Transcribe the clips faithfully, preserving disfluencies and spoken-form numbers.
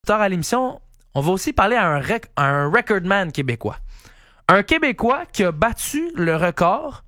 À l'émission, on va aussi parler à un, rec- à un recordman québécois. Un Québécois qui a battu le record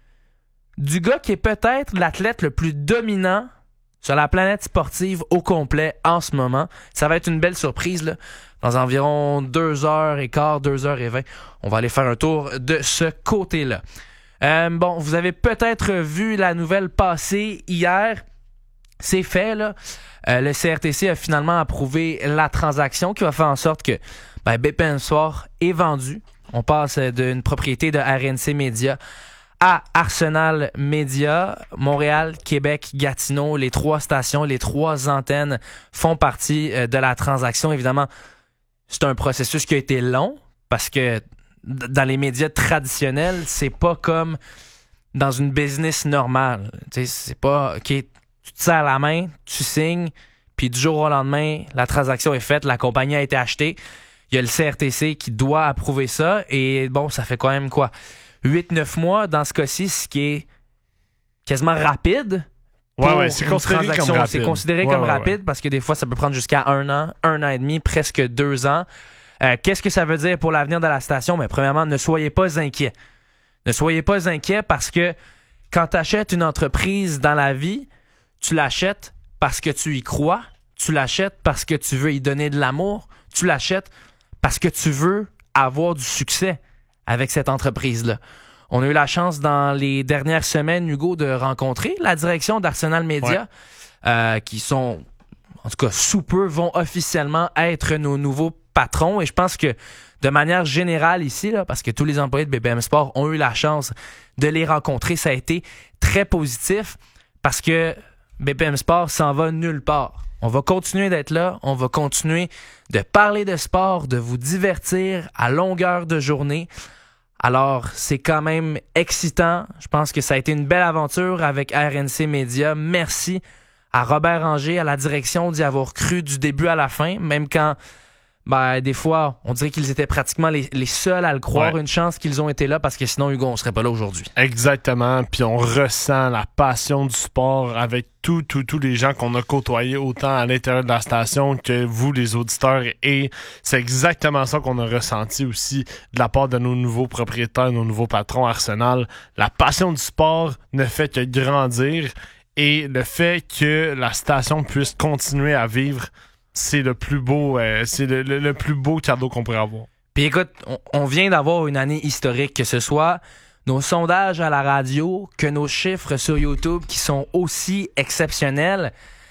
du gars qui est peut-être l'athlète le plus dominant sur la planète sportive au complet en ce moment. Ça va être une belle surprise, là. Dans environ deux heures quinze, deux heures vingt, on va aller faire un tour de ce côté-là. Euh, bon, vous avez peut-être vu la nouvelle passer hier. C'est fait, là. Euh, le C R T C a finalement approuvé la transaction qui va faire en sorte que ben, B P M Sport est vendu. On passe d'une propriété de R N C Media à Arsenal Media. Montréal, Québec, Gatineau, les trois stations, les trois antennes font partie euh, de la transaction. Évidemment, c'est un processus qui a été long parce que d- dans les médias traditionnels, c'est pas comme dans une business normale. Tu sais, c'est pas... Okay, tu te serres la main, tu signes, puis du jour au lendemain, la transaction est faite, la compagnie a été achetée. Il y a le C R T C qui doit approuver ça. Et bon, ça fait quand même quoi? huit neuf mois dans ce cas-ci, ce qui est quasiment rapide. Ouais, ouais, c'est considéré comme rapide. C'est considéré ouais, comme ouais, rapide ouais. parce que des fois, ça peut prendre jusqu'à un an, un an et demi, presque deux ans. Euh, qu'est-ce que ça veut dire pour l'avenir de la station? Mais premièrement, ne soyez pas inquiets. Ne soyez pas inquiets parce que quand tu achètes une entreprise dans la vie, tu l'achètes parce que tu y crois, tu l'achètes parce que tu veux y donner de l'amour, tu l'achètes parce que tu veux avoir du succès avec cette entreprise-là. On a eu la chance dans les dernières semaines, Hugo, de rencontrer la direction d'Arsenal Media, ouais. euh, qui sont, en tout cas, sous peu, vont officiellement être nos nouveaux patrons. Et je pense que de manière générale ici, là, parce que tous les employés de B P M Sport ont eu la chance de les rencontrer, ça a été très positif parce que B P M Sport s'en va nulle part. On va continuer d'être là, on va continuer de parler de sport, de vous divertir à longueur de journée. Alors, c'est quand même excitant. Je pense que ça a été une belle aventure avec R N C Media. Merci à Robert Ranger, à la direction d'y avoir cru du début à la fin, même quand ben, des fois, on dirait qu'ils étaient pratiquement les, les seuls à le croire. Ouais. Une chance qu'ils ont été là parce que sinon, Hugo, on serait pas là aujourd'hui. Exactement. Puis on ressent la passion du sport avec tous tous tous les gens qu'on a côtoyés autant à l'intérieur de la station que vous, les auditeurs. Et c'est exactement ça qu'on a ressenti aussi de la part de nos nouveaux propriétaires, nos nouveaux patrons Arsenal. La passion du sport ne fait que grandir et le fait que la station puisse continuer à vivre, c'est le plus beau, euh, c'est le, le, le plus beau cadeau qu'on pourrait avoir. Puis écoute, on, on vient d'avoir une année historique, que ce soit nos sondages à la radio, que nos chiffres sur YouTube qui sont aussi exceptionnels.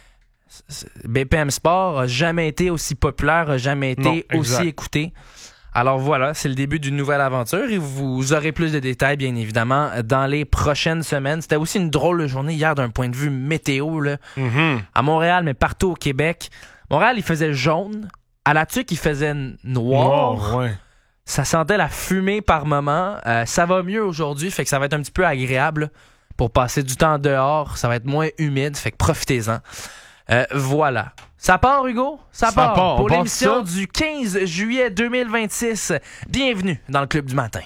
B P M Sport a jamais été aussi populaire, a jamais été non, aussi écouté. Alors voilà, c'est le début d'une nouvelle aventure et vous aurez plus de détails, bien évidemment, dans les prochaines semaines. C'était aussi une drôle de journée hier d'un point de vue météo, là, mm-hmm. à Montréal, mais partout au Québec. Montréal, il faisait jaune. À la Tuque, il faisait noir. Noir, ouais. Ça sentait la fumée par moment. Euh, ça va mieux aujourd'hui, fait que ça va être un petit peu agréable pour passer du temps dehors. Ça va être moins humide, fait que profitez-en. Euh, voilà. Ça part, Hugo? Ça, ça part. part. Pour On l'émission du quinze juillet deux mille vingt-six. Bienvenue dans le Club du matin.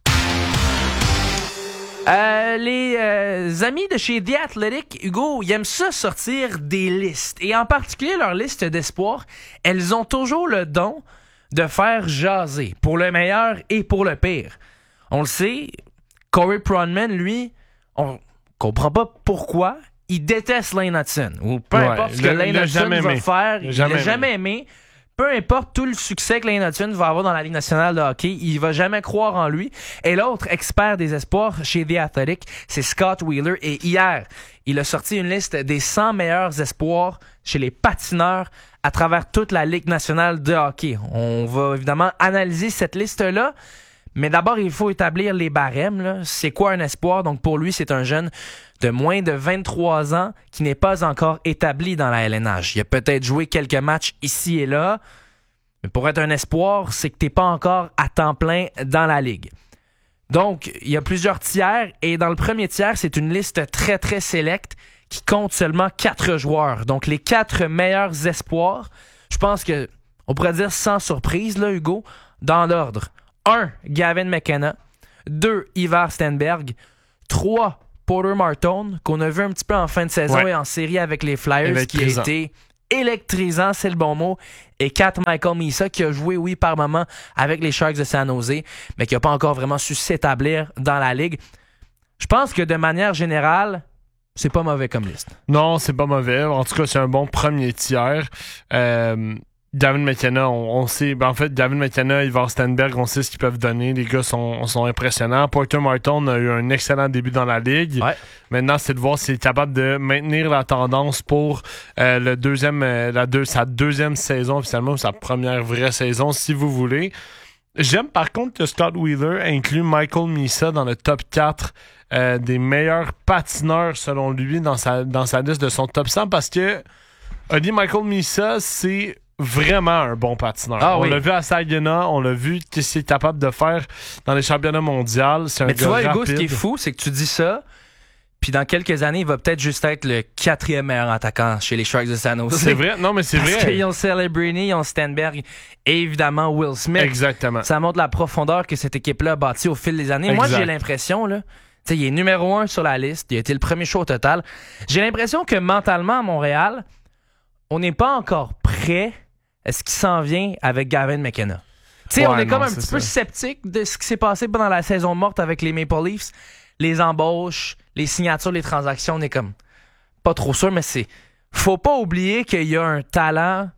Euh, les euh, amis de chez The Athletic, Hugo, ils aiment ça sortir des listes. Et en particulier, leur liste d'espoir, elles ont toujours le don de faire jaser, pour le meilleur et pour le pire. On le sait, Corey Pronman, lui, on comprend pas pourquoi, il déteste Lane Hutson. Ou peu ouais, importe ce que le, Lane Hutson va aimé. faire, il l'a jamais aimé. Peu importe tout le succès que Lane Hutson va avoir dans la Ligue nationale de hockey, il va jamais croire en lui. Et l'autre expert des espoirs chez The Athletic, c'est Scott Wheeler. Et hier, il a sorti une liste des cent meilleurs espoirs chez les patineurs à travers toute la Ligue nationale de hockey. On va évidemment analyser cette liste-là. Mais d'abord, il faut établir les barèmes, là. C'est quoi un espoir? Donc pour lui, c'est un jeune de moins de vingt-trois ans qui n'est pas encore établi dans la L N H. Il a peut-être joué quelques matchs ici et là, mais pour être un espoir, c'est que t'es pas encore à temps plein dans la Ligue. Donc, il y a plusieurs tiers, et dans le premier tiers, c'est une liste très, très sélecte qui compte seulement quatre joueurs. Donc, les quatre meilleurs espoirs, je pense que on pourrait dire sans surprise, là, Hugo, dans l'ordre. un. Gavin McKenna. deux. Ivar Stenberg. trois. Porter Martone, qu'on a vu un petit peu en fin de saison ouais. et en série avec les Flyers, qui a été électrisant, c'est le bon mot. Et quatre, Michael Misa, qui a joué, oui, par moment avec les Sharks de San Jose, mais qui n'a pas encore vraiment su s'établir dans la ligue. Je pense que de manière générale, c'est pas mauvais comme liste. Non, c'est pas mauvais. En tout cas, c'est un bon premier tiers. Euh, David McKenna, on, on sait... Ben en fait, David McKenna, Ivar Stenberg, on sait ce qu'ils peuvent donner. Les gars sont, sont impressionnants. Porter Martin a eu un excellent début dans la ligue. Ouais. Maintenant, c'est de voir s'il est capable de maintenir la tendance pour euh, le deuxième, euh, la deux, sa deuxième saison, officiellement, ou sa première vraie saison, si vous voulez. J'aime par contre que Scott Wheeler inclut Michael Misa dans le top quatre euh, des meilleurs patineurs, selon lui, dans sa, dans sa liste de son top cent, parce que on dit Michael Misa, c'est vraiment un bon patineur. Ah, on oui. l'a vu à Saginaw, on l'a vu ce qu'il est capable de faire dans les championnats mondiaux. C'est un Mais tu gars vois, Hugo, rapide. ce qui est fou, c'est que tu dis ça, puis dans quelques années, il va peut-être juste être le quatrième meilleur attaquant chez les Sharks de San Jose. C'est vrai? Non, mais c'est Parce vrai. qu'ils ont Celebrini, ils ont Stenberg et évidemment Will Smith. Exactement. Ça montre la profondeur que cette équipe-là a bâtie au fil des années. Moi, Exact. j'ai l'impression, là, tu sais, il est numéro un sur la liste. Il a été le premier choix au total. J'ai l'impression que mentalement, à Montréal, on n'est pas encore prêt à ce qui s'en vient avec Gavin McKenna. Tu sais, Ouais, on est non, comme un c'est petit ça. peu sceptique de ce qui s'est passé pendant la saison morte avec les Maple Leafs. Les embauches, les signatures, les transactions, on est comme pas trop sûr, mais c'est... Faut pas oublier qu'il y a un talent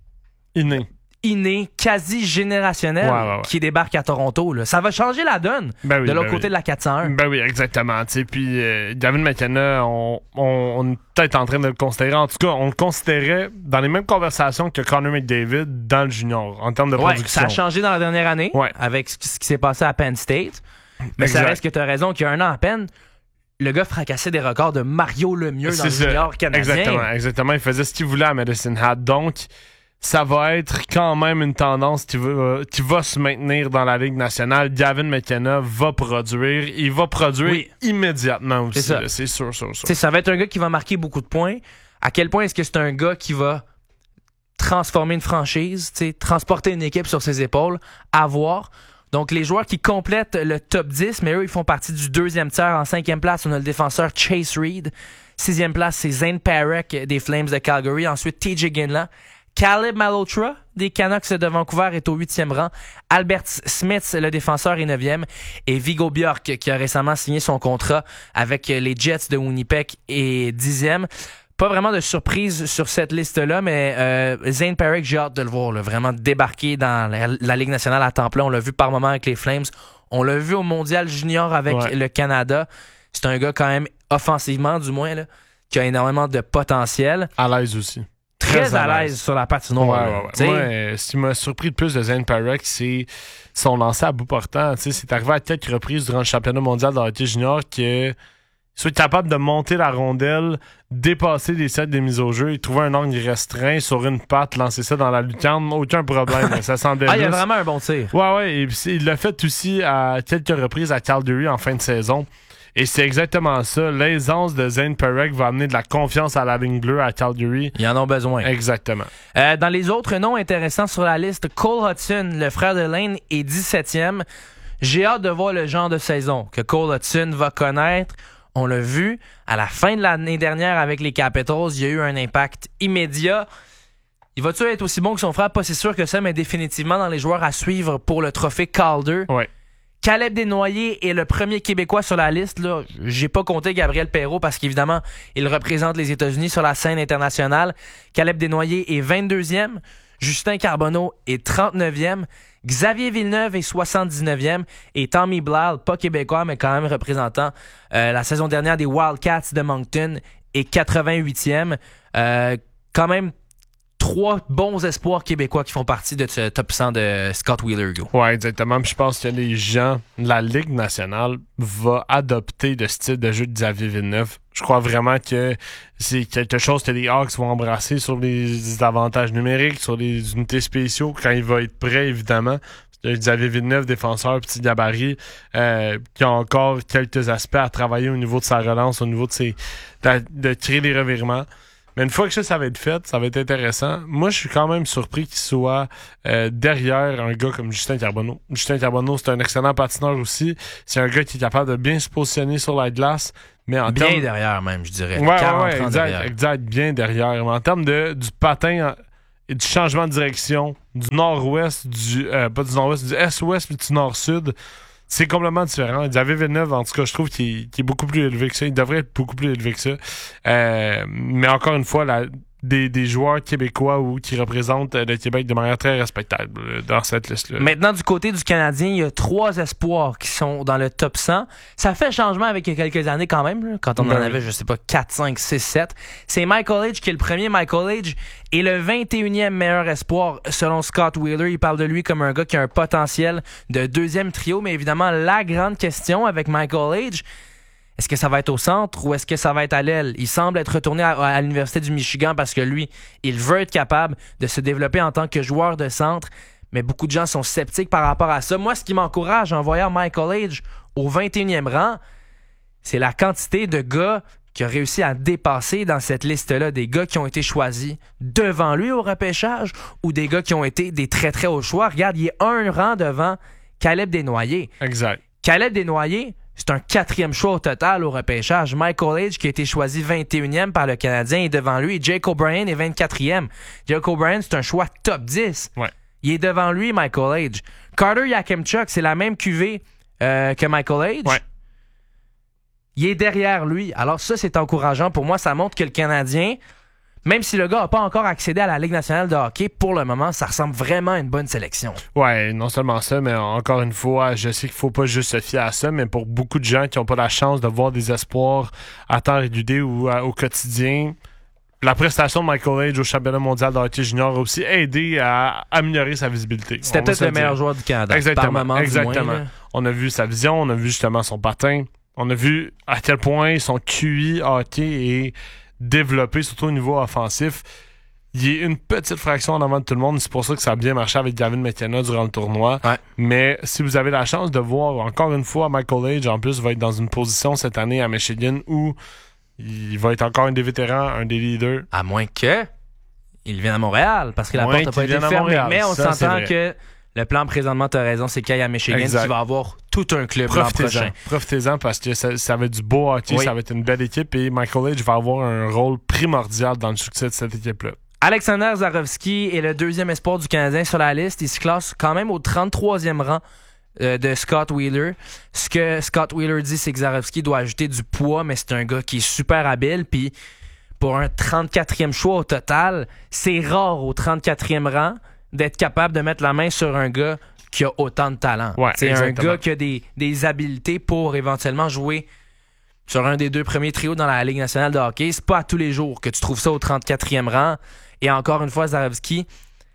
Inné. inné, quasi générationnel, Ouais, ouais, ouais. qui débarque à Toronto. Là. Ça va changer la donne Ben oui, de l'autre ben côté oui. de la quatre cent un. Ben oui, exactement. Tu sais, puis euh, David McKenna, on, on, on est peut-être en train de le considérer. En tout cas, on le considérait dans les mêmes conversations que Connor McDavid dans le junior, en termes de Ouais, production. ça a changé dans la dernière année Ouais. avec ce qui ce qui s'est passé à Penn State. Mais ça Exact. reste que tu as raison qu'il y a un an à peine, le gars fracassait des records de Mario Lemieux dans C'est le ça. junior canadien. Exactement, exactement. Il faisait ce qu'il voulait à Medicine Hat. Donc, ça va être quand même une tendance qui va, qui va se maintenir dans la Ligue nationale. Gavin McKenna va produire. Il va produire Oui. immédiatement aussi. C'est ça. là. C'est sûr, sûr, sûr. Tu sais, ça va être un gars qui va marquer beaucoup de points. À quel point est-ce que c'est un gars qui va transformer une franchise, tu sais, transporter une équipe sur ses épaules, à voir. Donc, les joueurs qui complètent le top dix, mais eux, ils font partie du deuxième tiers. En cinquième place, on a le défenseur Chase Reed. Sixième place, c'est Zane Parek des Flames de Calgary. Ensuite, T J Ginla. Caleb Malhotra des Canucks de Vancouver est au huitième rang. Albert Smith, le défenseur, est neuvième. Et Viggo Bjork, qui a récemment signé son contrat avec les Jets de Winnipeg, est dixième. Pas vraiment de surprise sur cette liste-là, mais euh, Zane Parek, j'ai hâte de le voir, là, vraiment débarquer dans la, la Ligue nationale à temps plein. On l'a vu par moment avec les Flames. On l'a vu au Mondial Junior avec Ouais. le Canada. C'est un gars quand même, offensivement du moins, là, qui a énormément de potentiel. À l'aise aussi. Très, à l'aise sur la patinoire. Ouais, là. ouais, ouais. T'sais, Moi, euh, ce qui m'a surpris le plus de Zane Parek, c'est son lancer à bout portant. Tu sais, c'est arrivé à quelques reprises durant le championnat mondial de hockey junior que soit capable de monter la rondelle, dépasser les sets des mises au jeu et trouver un angle restreint sur une patte, lancer ça dans la lucarne, aucun problème. Ça semblait Ah, il y a juste. vraiment un bon tir. Ouais, ouais. Et puis, il l'a fait aussi à quelques reprises à Calgary en fin de saison. Et c'est exactement ça. L'aisance de Zane Parek va amener de la confiance à la ligne bleue à Calgary. Ils en ont besoin. Exactement. Euh, dans les autres noms intéressants sur la liste, Cole Hudson, le frère de Lane, est dix-septième. J'ai hâte de voir le genre de saison que Cole Hudson va connaître. On l'a vu, à la fin de l'année dernière avec les Capitals, il y a eu un impact immédiat. Il va-tu être aussi bon que son frère? Pas si sûr que ça, mais définitivement dans les joueurs à suivre pour le trophée Calder. Ouais. Caleb Desnoyers est le premier Québécois sur la liste. Là. J'ai pas compté Gabriel Perrault parce qu'évidemment, il représente les États-Unis sur la scène internationale. Caleb Desnoyers est vingt-deuxième. Justin Carbonneau est trente-neuvième. Xavier Villeneuve est soixante-dix-neuvième. Et Tommy Blal, pas québécois, mais quand même représentant euh, la saison dernière des Wildcats de Moncton, est quatre-vingt-huitième. Euh, quand même trois bons espoirs québécois qui font partie de ce top cent de Scott Wheeler. Hugo. Ouais, exactement. Puis je pense que les gens, la Ligue nationale va adopter le style de jeu de Xavier Villeneuve. Je crois vraiment que c'est quelque chose que les Hawks vont embrasser sur les avantages numériques, sur les unités spéciaux, quand il va être prêt, évidemment. Xavier Villeneuve, défenseur, petit gabarit, euh, qui a encore quelques aspects à travailler au niveau de sa relance, au niveau de ses de, de créer des revirements. Mais une fois que ça, ça va être fait, ça va être intéressant. Moi, je suis quand même surpris qu'il soit euh, derrière un gars comme Justin Carbonneau. Justin Carbonneau, c'est un excellent patineur aussi. C'est un gars qui est capable de bien se positionner sur la glace, Mais en bien termes... derrière même, je dirais. Ouais, quarante, ouais, ouais, exact, derrière. exact, bien derrière. Mais en termes de, du patin et du changement de direction, du nord-ouest, du euh, pas du nord-ouest, du est-ouest puis du nord-sud, c'est complètement différent. David Villeneuve, en tout cas, je trouve qu'il est, qu'il est beaucoup plus élevé que ça. Il devrait être beaucoup plus élevé que ça. Euh, mais encore une fois, la, des, des joueurs québécois ou qui représentent le Québec de manière très respectable euh, dans cette liste-là. Maintenant, du côté du Canadien, il y a trois espoirs qui sont dans le top cent. Ça fait changement avec il y a quelques années quand même, là, quand on Ben en oui. avait, je sais pas, quatre, cinq, six, sept. C'est Michael Age qui est le premier. Michael Age est le vingt et unième meilleur espoir selon Scott Wheeler. Il parle de lui comme un gars qui a un potentiel de deuxième trio. Mais évidemment, la grande question avec Michael Age, est-ce que ça va être au centre ou est-ce que ça va être à l'aile? Il semble être retourné à, à l'Université du Michigan parce que lui, il veut être capable de se développer en tant que joueur de centre. Mais beaucoup de gens sont sceptiques par rapport à ça. Moi, ce qui m'encourage en voyant Michael Age au vingt et unième rang, c'est la quantité de gars qui ont réussi à dépasser dans cette liste-là, des gars qui ont été choisis devant lui au repêchage ou des gars qui ont été des très très hauts choix. Regarde, il est un rang devant Caleb Desnoyers. Exact. Caleb Desnoyers, c'est un quatrième choix au total au repêchage. Michael Age, qui a été choisi vingt et unième par le Canadien, est devant lui. Jake O'Brien est vingt-quatrième. Jake O'Brien, c'est un choix top dix. Ouais. Il est devant lui, Michael Age. Carter Yakemchuk, c'est la même cuvée euh, que Michael Age. Ouais. Il est derrière lui. Alors ça, c'est encourageant. Pour moi, ça montre que le Canadien, même si le gars n'a pas encore accédé à la Ligue nationale de hockey, pour le moment, ça ressemble vraiment à une bonne sélection. Ouais, non seulement ça, mais encore une fois, je sais qu'il faut pas juste se fier à ça, mais pour beaucoup de gens qui n'ont pas la chance de voir des espoirs à temps régulier ou à- au quotidien, la prestation de Michael Age au championnat mondial de hockey junior a aussi aidé à améliorer sa visibilité. C'était On va peut-être se le dire. meilleur joueur du Canada. Exactement, Par moment, exactement. du moins, là. On a vu sa vision, on a vu justement son patin, on a vu à quel point son Q I hockey est développé, surtout au niveau offensif. Il est une petite fraction en avant de tout le monde. C'est pour ça que ça a bien marché avec Gavin McKenna durant le tournoi. Ouais. Mais si vous avez la chance de voir, encore une fois, Michael Age, en plus, va être dans une position cette année à Michigan où il va être encore un des vétérans, un des leaders. À moins que il vienne à Montréal, parce que la Moins porte n'a qu'il pas été vienne à fermée. Montréal, Mais on ça, c'est s'entend vrai. que le plan présentement, tu as raison, c'est qu'il y a Michigan Exact. qui va avoir tout un club l'an Profitez-en. prochain. Profitez-en parce que ça, ça va être du beau hockey, Oui. ça va être une belle équipe et Michael Age va avoir un rôle primordial dans le succès de cette équipe-là. Alexander Zarovski est le deuxième espoir du Canadien sur la liste. Il se classe quand même au trente-troisième rang euh, de Scott Wheeler. Ce que Scott Wheeler dit, c'est que Zarovski doit ajouter du poids, mais c'est un gars qui est super habile. Puis pour un trente-quatrième choix au total, c'est rare au trente-quatrième rang d'être capable de mettre la main sur un gars qui a autant de talent. Ouais, c'est un exactement. gars qui a des, des habiletés pour éventuellement jouer sur un des deux premiers trios dans la Ligue nationale de hockey. C'est pas à tous les jours que tu trouves ça au trente-quatrième rang. Et encore une fois, Zarovski,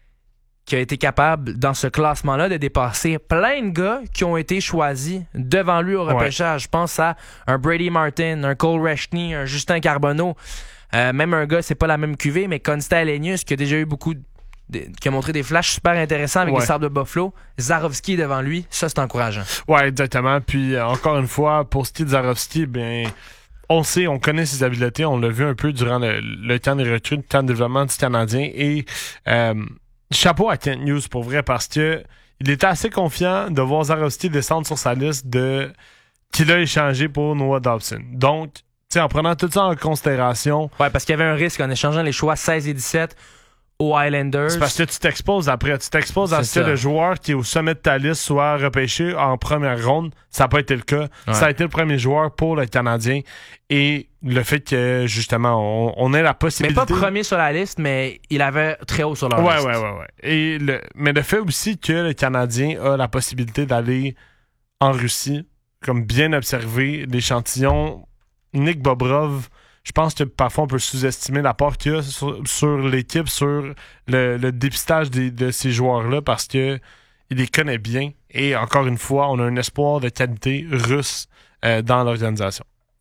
qui a été capable, dans ce classement-là, de dépasser plein de gars qui ont été choisis devant lui au repêchage. Je pense à un Brady Martin, un Cole Rechny, un Justin Carbonneau. Euh, même un gars, c'est pas la même cuvée, mais Konsta Elenius, qui a déjà eu beaucoup de, de- qui a montré des flashs super intéressants avec Ouais. les Sabres de Buffalo. Zarovski est devant lui. Ça, c'est encourageant. Ouais, exactement. Puis euh, encore une fois, pour ce qui est de Zarovski, bien, on sait, on connaît ses habiletés, on l'a vu un peu durant le, le temps des recrues, le temps de développement du Canadien. Et euh, chapeau à Kent News pour vrai, parce que il était assez confiant de voir Zarovski descendre sur sa liste de qu'il a échangé pour Noah Dobson. Donc, tu sais, en prenant tout ça en considération, Ouais, parce qu'il y avait un risque en échangeant les choix seize et dix-sept aux Highlanders. c'est parce que tu t'exposes après. Tu t'exposes à C'est ce que ça. le joueur qui est au sommet de ta liste soit repêché en première ronde. Ça n'a pas été le cas. Ouais. Ça a été le premier joueur pour le Canadien. Et le fait que, justement, on, on ait la Mais possibilité... pas premier sur la liste, mais il avait très haut sur leur Ouais, liste. ouais, ouais, ouais. Et le, mais le fait aussi que le Canadien a la possibilité d'aller en Russie, comme bien observé, l'échantillon Nick Bobrov, je pense que parfois on peut sous-estimer l'apport qu'il y a sur, sur l'équipe, sur le, le dépistage des- de ces joueurs-là, parce que il les connaît bien. Et encore une fois, on a un espoir de qualité russe euh, dans l'organisation.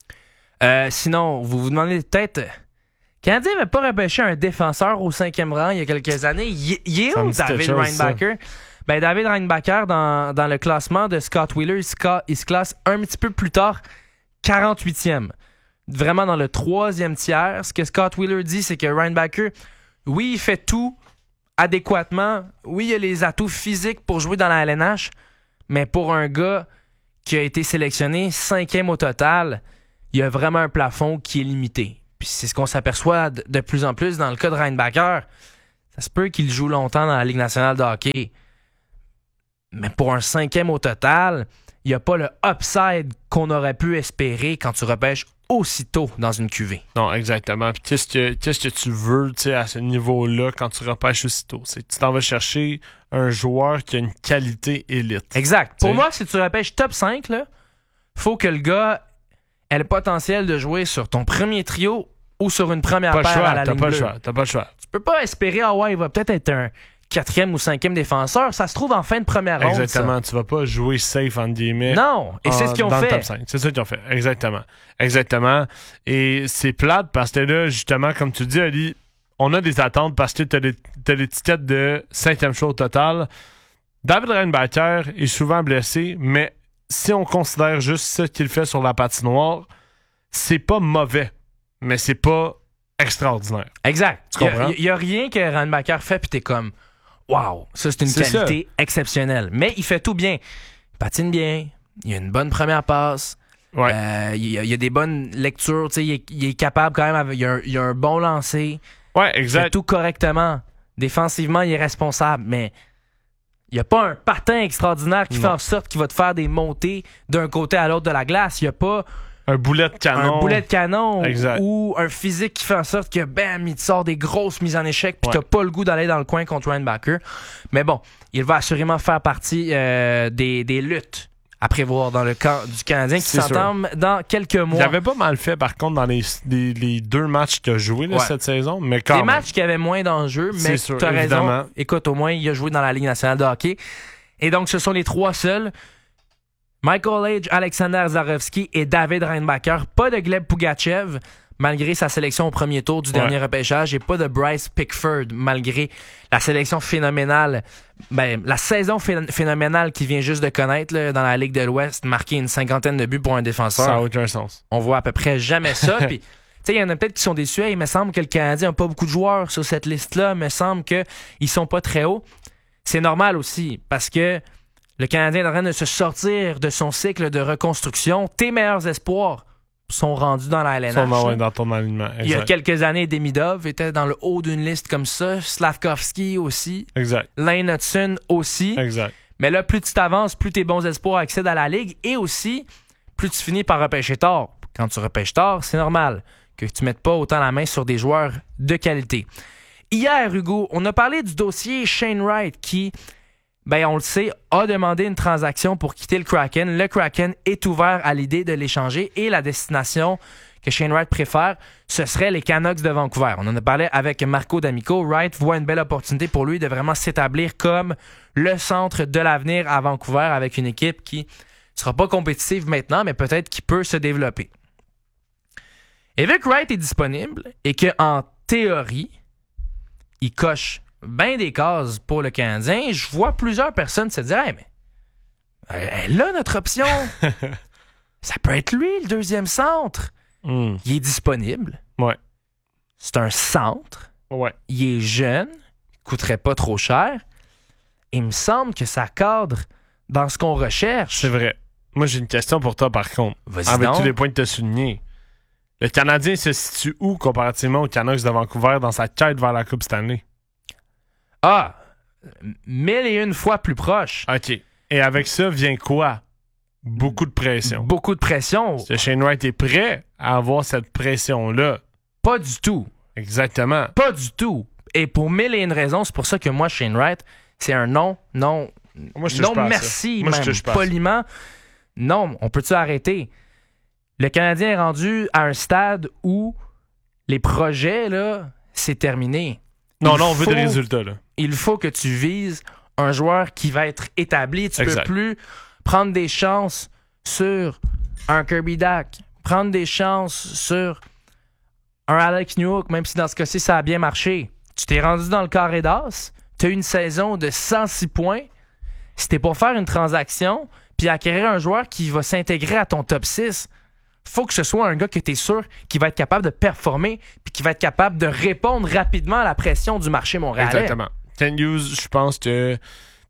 Euh, sinon, vous vous demandez peut-être... Le Canadien n'avait pas repêché un défenseur au cinquième rang il y a quelques années. Il, il est Ça me où dit quelque David chose, Reinbacher? Ben, David Reinbacher, dans, dans le classement de Scott Wheeler, il se, ca- il se classe un petit peu plus tard, quarante-huitième. Vraiment dans le troisième tiers. Ce que Scott Wheeler dit, c'est que Reinbacher, oui, il fait tout adéquatement. Oui, il a les atouts physiques pour jouer dans la L N H, mais pour un gars qui a été sélectionné cinquième au total, il il y a vraiment un plafond qui est limité. Puis c'est ce qu'on s'aperçoit de, de plus en plus dans le cas de Reinbacher. Ça se peut qu'il joue longtemps dans la Ligue nationale de hockey. Mais pour un cinquième au total, il n'y a pas le upside qu'on aurait pu espérer quand tu repêches aussitôt dans une cuvée. Non, exactement. Puis qu'est-ce que, qu'est-ce que tu veux à ce niveau-là quand tu repêches aussitôt? C'est que tu t'en vas chercher un joueur qui a une qualité élite. Exact. Pour T'sais? moi, si tu repêches top cinq, il faut que le gars ait le potentiel de jouer sur ton premier trio ou sur une première Pas le paire choix, à la t'as ligne pas le bleue. choix, t'as pas le choix. Tu peux pas espérer, ah ouais, il va peut-être être un quatrième ou cinquième défenseur. Ça se trouve en fin de première ronde. Exactement. Tu vas pas jouer safe, entre guillemets. Non. Et c'est en- ce qu'ils ont dans le fait. top cinq. C'est ça qu'ils ont fait. Exactement. Exactement. Et c'est plate parce que là, justement, comme tu dis, Ali, on a des attentes parce que t'as les- t'as l'étiquette de cinquième choix au total. David Reinbacher est souvent blessé, mais si on considère juste ce qu'il fait sur la patinoire, c'est pas mauvais, mais c'est pas extraordinaire. Exact. Tu comprends? Il n'y a, a rien que Reinbacher fait puis t'es comme wow, ça c'est une C'est qualité exceptionnelle. Mais il fait tout bien. Il patine bien, il a une bonne première passe, Ouais. euh, il, a, il a des bonnes lectures, tu sais, il, est- il est capable quand même, avec- il, a un, il a un bon lancer, Ouais, il fait exact. tout correctement. Défensivement, il est responsable, mais il n'y a pas un patin extraordinaire qui Non. fait en sorte qu'il va te faire des montées d'un côté à l'autre de la glace. Il n'y a pas Un boulet de canon. un boulet de canon Exact. ou un physique qui fait en sorte que bam, il te sort des grosses mises en échec puis Ouais. t'as pas le goût d'aller dans le coin contre Reinbacher. Mais bon, il va assurément faire partie euh, des, des luttes à prévoir dans le camp du Canadien qui C'est sûr. s'entame dans quelques Il mois. avait pas mal fait, par contre, dans les, les, les deux matchs qu'il a joués là, Ouais. cette saison, mais quand Des même. matchs qui avaient moins d'enjeux, mais C'est sûr, t'as évidemment. raison. Écoute, au moins, il a joué dans la Ligue nationale de hockey. Et donc, ce sont les trois seuls. Michael Age, Alexander Zarovski et David Reinbacher. Pas de Gleb Pugachev, malgré sa sélection au premier tour du Ouais. dernier repêchage. Et pas de Bryce Pickford, malgré la sélection phénoménale. Ben, la saison phé- phénoménale qu'il vient juste de connaître là, dans la Ligue de l'Ouest, marquer une cinquantaine de buts pour un défenseur. Ça n'a aucun sens. On voit à peu près jamais ça. Puis, tu sais, il y en a peut-être qui sont déçus. Hey, il me semble que le Canadien n'a pas beaucoup de joueurs sur cette liste-là. Il me semble qu'ils sont pas très hauts. C'est normal aussi, parce que le Canadien est en train de se sortir de son cycle de reconstruction. Tes meilleurs espoirs sont rendus dans la L N H. Son nom là. est dans ton alignement. Il y a Exact. quelques années, Demidov était dans le haut d'une liste comme ça. Slavkovski aussi. Exact. Lane Hudson aussi. Exact. Mais là, plus tu t'avances, plus tes bons espoirs accèdent à la Ligue et aussi, plus tu finis par repêcher tard. Quand tu repêches tard, c'est normal que tu ne mettes pas autant la main sur des joueurs de qualité. Hier, Hugo, on a parlé du dossier Shane Wright qui, ben on le sait, a demandé une transaction pour quitter le Kraken. Le Kraken est ouvert à l'idée de l'échanger et la destination que Shane Wright préfère, ce serait les Canucks de Vancouver. On en a parlé avec Marco D'Amico. Wright voit une belle opportunité pour lui de vraiment s'établir comme le centre de l'avenir à Vancouver avec une équipe qui ne sera pas compétitive maintenant, mais peut-être qui peut se développer. Et vu que Wright est disponible et qu'en théorie, il coche bien des cases pour le Canadien, je vois plusieurs personnes se dire hey, mais euh, là, notre option, ça peut être lui, le deuxième centre. Mm. Il est disponible. Ouais. C'est un centre. Ouais. Il est jeune. Il coûterait pas trop cher. Il me semble que ça cadre dans ce qu'on recherche. C'est vrai. Moi, j'ai une question pour toi, par contre. Vas-y Avec donc. tous les points que tu as soulignés. Le Canadien se situe où comparativement aux Canucks de Vancouver dans sa quête vers la Coupe Stanley? Ah! Mille et une fois plus proche. OK. Et avec ça vient quoi? Beaucoup de pression. Beaucoup de pression. Est-ce que Shane Wright est prêt à avoir cette pression-là? Pas du tout. Exactement. Pas du tout. Et pour mille et une raisons, c'est pour ça que moi, Shane Wright, c'est un non, non, Moi, je touche non pas à ça. merci, Moi, je même, touche pas à ça. poliment. Non, on peut-tu arrêter? Le Canadien est rendu à un stade où les projets, là, c'est terminé. Non, Il non, on veut faut- des résultats, là. Il faut que tu vises un joueur qui va être établi. Tu Exact. peux plus prendre des chances sur un Kirby Dack, prendre des chances sur un Alec Newhook, même si dans ce cas-ci, ça a bien marché. Tu t'es rendu dans le carré d'as, tu as eu une saison de cent six points. C'était pour faire une transaction puis acquérir un joueur qui va s'intégrer à ton top six. Faut que ce soit un gars que tu es sûr qui va être capable de performer puis qui va être capable de répondre rapidement à la pression du marché montréalais. Exactement. Ken Hughes, je pense que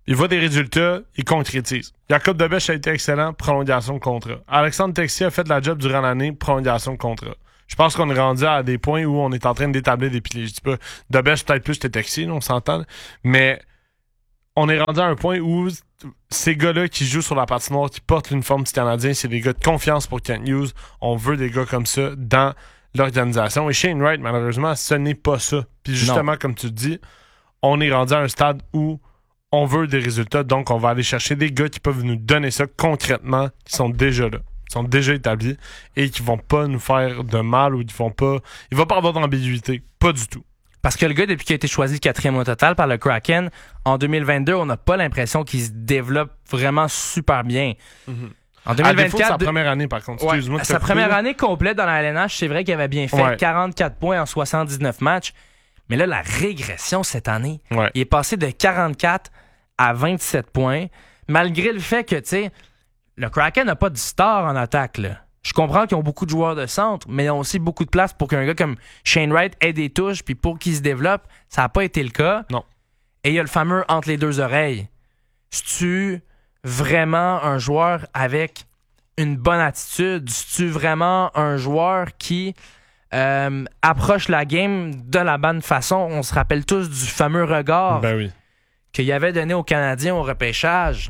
il voit des résultats, il concrétise. Jacob Debèche a été excellent, prolongation de contrat. Alexandre Texier a fait de la job durant l'année, prolongation de contrat. Je pense qu'on est rendu à des points où on est en train d'établir des piliers. Je dis pas, Debèche peut-être plus que Texier, on s'entend, mais on est rendu à un point où ces gars-là qui jouent sur la patinoire, qui portent l'uniforme du Canadien, c'est des gars de confiance pour Kent Hughes. On veut des gars comme ça dans l'organisation. Et Shane Wright, malheureusement, ce n'est pas ça. Puis justement, non. Comme tu le dis, on est rendu à un stade où on veut des résultats, donc on va aller chercher des gars qui peuvent nous donner ça concrètement, qui sont déjà là, qui sont déjà établis et qui vont pas nous faire de mal ou qui vont pas... Il va pas avoir d'ambiguïté. Pas du tout. Parce que le gars, depuis qu'il a été choisi quatrième au total par le Kraken, en deux mille vingt-deux, on n'a pas l'impression qu'il se développe vraiment super bien. Mm-hmm. En deux mille vingt-quatre, à sa première année, par contre. Ouais, Excuse-moi. Sa première année complète dans la L N H, c'est vrai qu'il avait bien fait ouais. quarante-quatre points en soixante-dix-neuf matchs. Mais là, la régression cette année, ouais. il est passé de quarante-quatre à vingt-sept points, malgré le fait que, tu sais, le Kraken n'a pas de star en attaque, là. Je comprends qu'ils ont beaucoup de joueurs de centre, mais ils ont aussi beaucoup de place pour qu'un gars comme Shane Wright ait des touches, puis pour qu'il se développe, ça n'a pas été le cas. Non. Et il y a le fameux entre les deux oreilles. C'est-tu vraiment un joueur avec une bonne attitude? C'est-tu vraiment un joueur qui euh, approche la game de la bonne façon? On se rappelle tous du fameux regard ben oui. qu'il avait donné aux Canadiens au repêchage.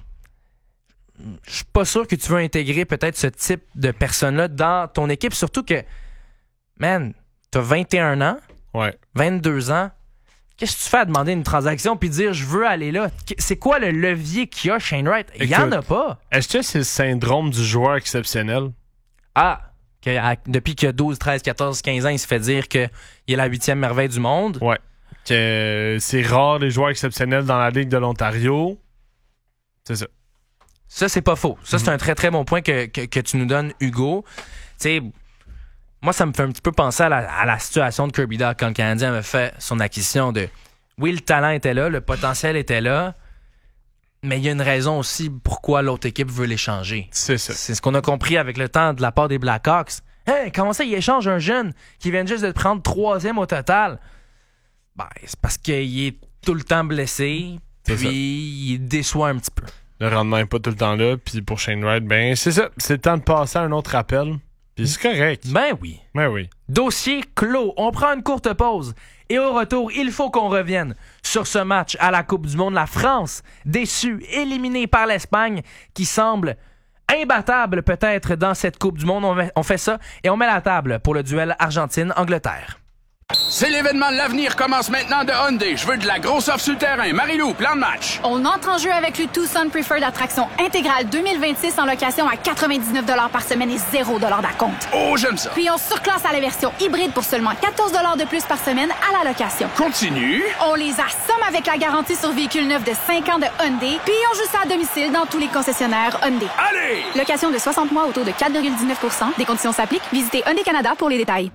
Je suis pas sûr que tu veux intégrer peut-être ce type de personne-là dans ton équipe, surtout que, man, t'as vingt et un ans, ouais. vingt-deux ans. Qu'est-ce que tu fais à demander une transaction puis dire je veux aller là? C'est quoi le levier qu'il y a, Shane Wright? Il y en a pas. Est-ce que c'est le syndrome du joueur exceptionnel? Ah, que, à, depuis qu'il a douze, treize, quatorze, quinze ans, il se fait dire qu'il est la huitième merveille du monde. Ouais. Que c'est rare les joueurs exceptionnels dans la Ligue de l'Ontario. C'est ça. Ça, c'est pas faux. Ça, mm-hmm. c'est un très, très bon point que, que, que tu nous donnes, Hugo. Tu sais, moi, ça me fait un petit peu penser à la, à la situation de Kirby Dach quand le Canadien avait fait son acquisition de... Oui, le talent était là, le potentiel était là, mais il y a une raison aussi pourquoi l'autre équipe veut l'échanger. C'est ça. C'est ce qu'on a compris avec le temps de la part des Blackhawks. Hey, comment ça, il échange un jeune qui vient juste de prendre troisième au total? Ben, c'est parce qu'il est tout le temps blessé, puis il déçoit un petit peu. Le rendement n'est pas tout le temps là, puis pour Shane Wright, ben c'est ça. C'est le temps de passer à un autre appel. Puis c'est correct. Ben oui. Ben oui. Dossier clos. On prend une courte pause. Et au retour, il faut qu'on revienne sur ce match à la Coupe du Monde. La France, déçue, éliminée par l'Espagne, qui semble imbattable peut-être dans cette Coupe du Monde. On, met, on fait ça et on met la table pour le duel Argentine-Angleterre. C'est l'événement de l'avenir commence maintenant de Hyundai. Je veux de la grosse offre sur le terrain. Marie-Lou, plan de match. On entre en jeu avec le Tucson Preferred Attraction intégrale deux mille vingt-six en location à quatre-vingt-dix-neuf dollars par semaine et zéro dollars d'acompte. Oh, j'aime ça. Puis on surclasse à la version hybride pour seulement quatorze dollars de plus par semaine à la location. Continue. On les assomme avec la garantie sur véhicule neuf de cinq ans de Hyundai. Puis on joue ça à domicile dans tous les concessionnaires Hyundai. Allez! Location de soixante mois autour de quatre virgule dix-neuf pour cent. Des conditions s'appliquent. Visitez Hyundai Canada pour les détails.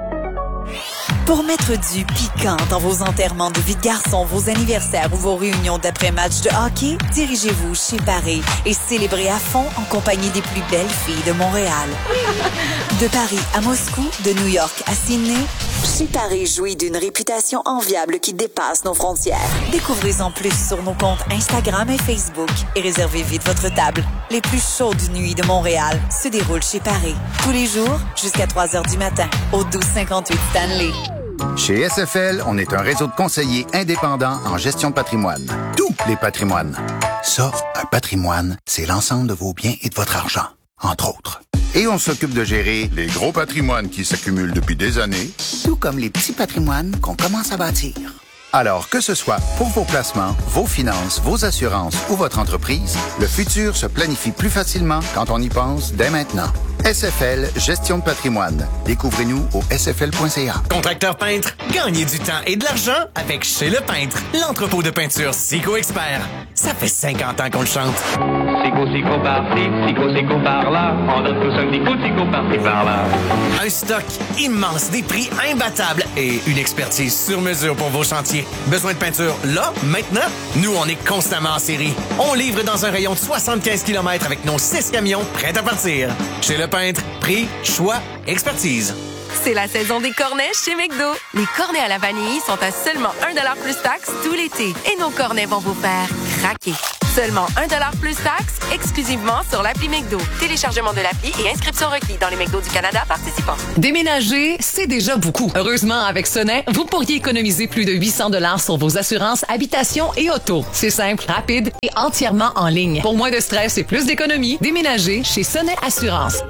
Pour mettre du piquant dans vos enterrements de vie de garçon, vos anniversaires ou vos réunions d'après-match de hockey, dirigez-vous chez Paris et célébrez à fond en compagnie des plus belles filles de Montréal. De Paris à Moscou, de New York à Sydney, chez Paris jouit d'une réputation enviable qui dépasse nos frontières. Découvrez-en plus sur nos comptes Instagram et Facebook et réservez vite votre table. Les plus chaudes nuits de Montréal se déroulent chez Paris. Tous les jours, jusqu'à trois heures du matin, au douze cinquante-huit Stanley. Chez S F L, on est un réseau de conseillers indépendants en gestion de patrimoine. Tous les patrimoines. Ça, un patrimoine, c'est l'ensemble de vos biens et de votre argent, entre autres. Et on s'occupe de gérer les gros patrimoines qui s'accumulent depuis des années, tout comme les petits patrimoines qu'on commence à bâtir. Alors, que ce soit pour vos placements, vos finances, vos assurances ou votre entreprise, le futur se planifie plus facilement quand on y pense dès maintenant. S F L Gestion de patrimoine. Découvrez-nous au s f l point c a. Contracteur peintre, gagnez du temps et de l'argent avec Chez Le Peintre, l'entrepôt de peinture Sico Expert. Ça fait cinquante ans qu'on le chante. Sico, Sico par-ci, Sico, Sico par-là. On donne tous un petit coup de Sico par-ci, par-là. Un stock immense, des prix imbattables et une expertise sur mesure pour vos chantiers. Besoin de peinture là, maintenant? Nous, on est constamment en série. On livre dans un rayon de soixante-quinze kilomètres avec nos six camions prêts à partir. Chez Le Peintre, prix, choix, expertise. C'est la saison des cornets chez McDo. Les cornets à la vanille sont à seulement un dollar plus taxe tout l'été. Et nos cornets vont vous faire craquer. Seulement un dollar plus taxe, exclusivement sur l'appli McDo. Téléchargement de l'appli et inscription requis dans les McDo du Canada participants. Déménager, c'est déjà beaucoup. Heureusement, avec Sonnet, vous pourriez économiser plus de huit cents dollars sur vos assurances habitation et auto. C'est simple, rapide et entièrement en ligne. Pour moins de stress et plus d'économie, déménagez chez Sonnet Assurance.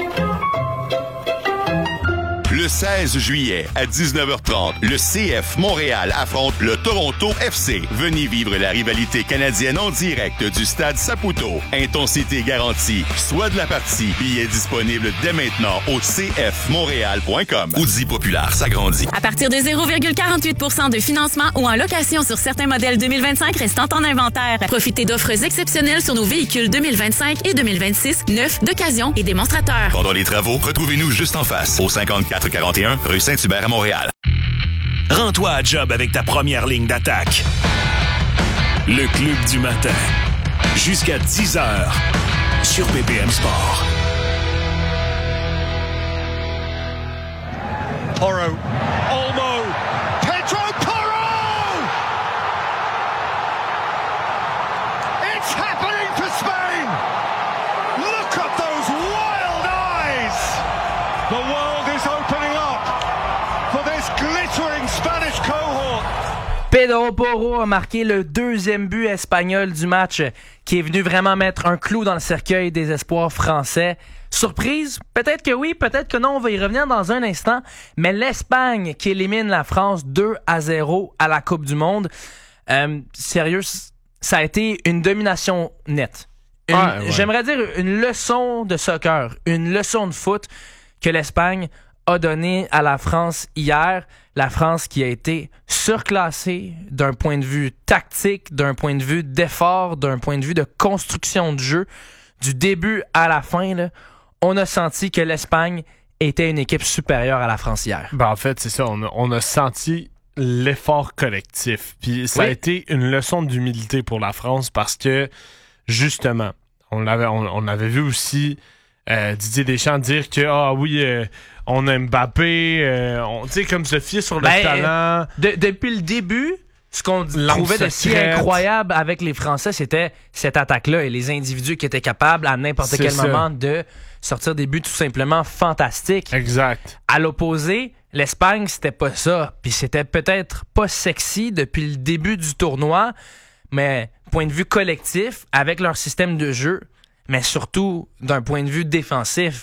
Le seize juillet à dix-neuf heures trente, le C F Montréal affronte le Toronto F C. Venez vivre la rivalité canadienne en direct du stade Saputo. Intensité garantie. Soit de la partie. Billets disponibles dès maintenant au c f montréal point com. Audi Populaire s'agrandit. À partir de zéro virgule quarante-huit pour cent de financement ou en location sur certains modèles deux mille vingt-cinq restant en inventaire. Profitez d'offres exceptionnelles sur nos véhicules deux mille vingt-cinq et deux mille vingt-six, neufs, d'occasion et démonstrateurs. Pendant les travaux, retrouvez-nous juste en face, au cinquante-quatre quarante et un rue Saint-Hubert à Montréal. Rends-toi à job avec ta première ligne d'attaque. Le Club du matin. Jusqu'à dix heures sur B P M Sport. Porro. Olmo. Pedro Porro! It's happening for Spain! Look at those wild eyes! The world is opening up for this glittering Spanish cohort. Pedro Porro a marqué le deuxième but espagnol du match, qui est venu vraiment mettre un clou dans le cercueil des espoirs français. Surprise? Peut-être que oui, peut-être que non, on va y revenir dans un instant. Mais l'Espagne qui élimine la France deux à zéro à la Coupe du Monde. Euh, sérieux, ça a été une domination nette. Une, ouais, ouais. J'aimerais dire une leçon de soccer, une leçon de foot que l'Espagne a donné à la France hier. La France qui a été surclassée d'un point de vue tactique, d'un point de vue d'effort, d'un point de vue de construction de jeu. Du début à la fin, là, on a senti que l'Espagne était une équipe supérieure à la France hier. Ben en fait, c'est ça. On a, on a senti l'effort collectif. Puis ça oui. a été une leçon d'humilité pour la France parce que, justement, on l'avait, on, on avait vu aussi euh, Didier Deschamps dire que, ah oui, euh, on a Mbappé, euh, on, tu sais, comme se fier sur le ben, talent. De, depuis le début, ce qu'on trouvait de si incroyable avec les Français, c'était cette attaque-là et les individus qui étaient capables à n'importe quel ça. moment de sortir des buts tout simplement fantastiques. Exact. À l'opposé, l'Espagne, c'était pas ça. Puis c'était peut-être pas sexy depuis le début du tournoi, mais point de vue collectif, avec leur système de jeu, mais surtout d'un point de vue défensif,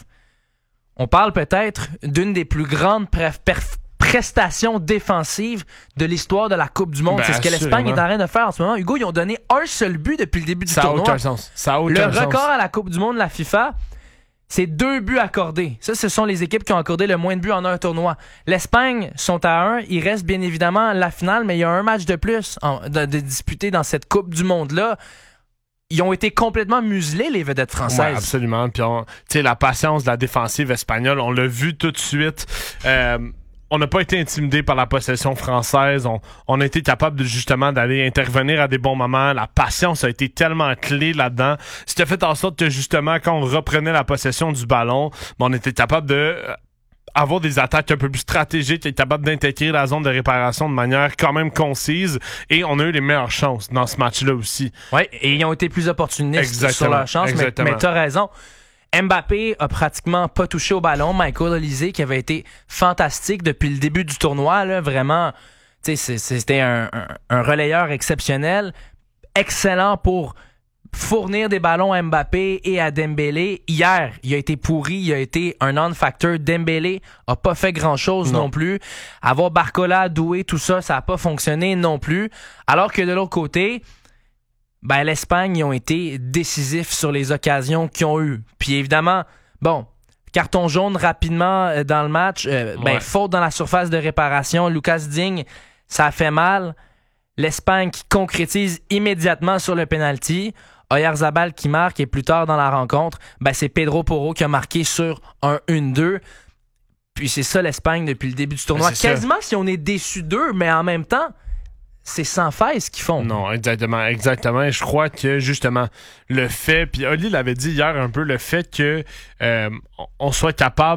on parle peut-être d'une des plus grandes perf- perf- prestations défensives de l'histoire de la Coupe du Monde. Ben, c'est ce que l'Espagne est en train de faire en ce moment. Hugo, ils ont donné un seul but depuis le début du ça tournoi. Ça a aucun sens. Ça a aucun le sens. record à la Coupe du Monde de la FIFA, c'est deux buts accordés. Ça, ce sont les équipes qui ont accordé le moins de buts en un tournoi. L'Espagne sont à un. Il reste bien évidemment la finale, mais il y a un match de plus en, de, de disputé dans cette Coupe du Monde-là. Ils ont été complètement muselés, les vedettes françaises. Ouais, absolument. Puis, tu sais, la patience de la défensive espagnole, on l'a vu tout de suite. Euh, on n'a pas été intimidé par la possession française. On, on a été capable de, justement d'aller intervenir à des bons moments. La patience a été tellement clé là-dedans. C'était fait en sorte que, justement, quand on reprenait la possession du ballon, on était capable de euh, avoir des attaques un peu plus stratégiques, être capable d'intégrer la zone de réparation de manière quand même concise. Et on a eu les meilleures chances dans ce match-là aussi. Oui, et ils ont été plus opportunistes exactement, sur leur chance. Mais, mais t'as raison. Mbappé a pratiquement pas touché au ballon. Michael Olise, qui avait été fantastique depuis le début du tournoi, là, vraiment, tu sais, c'était un, un, un relayeur exceptionnel, excellent pour fournir des ballons à Mbappé et à Dembélé. Hier, il a été pourri, il a été un non-factor. Dembélé a pas fait grand-chose non, non plus. Avoir Barcola, Doué, tout ça, ça a pas fonctionné non plus. Alors que de l'autre côté, ben l'Espagne, ils ont été décisifs sur les occasions qu'ils ont eues. Puis évidemment, bon, carton jaune rapidement dans le match, euh, ben ouais. faute dans la surface de réparation. Lucas Digne, ça a fait mal. L'Espagne qui concrétise immédiatement sur le penalty. Oyarzabal qui marque et plus tard dans la rencontre, ben c'est Pedro Porro qui a marqué sur un un deux. Puis c'est ça l'Espagne depuis le début du tournoi. Quasiment ça. Si on est déçu d'eux, mais en même temps, c'est sans faille ce qu'ils font. Non, exactement, exactement. Et je crois que justement le fait, puis Oli l'avait dit hier un peu, le fait que euh, on soit capable